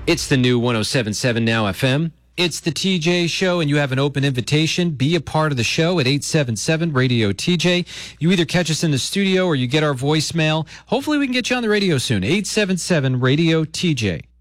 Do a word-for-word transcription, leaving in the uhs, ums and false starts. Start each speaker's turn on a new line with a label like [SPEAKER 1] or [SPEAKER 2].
[SPEAKER 1] It's the new one oh seven point seven Now F M. It's the T J Show, and you have an open invitation. Be a part of the show at eight seven seven radio T J. You either catch us in the studio or you get our voicemail. Hopefully we can get you on the radio soon. eight seven seven radio T J.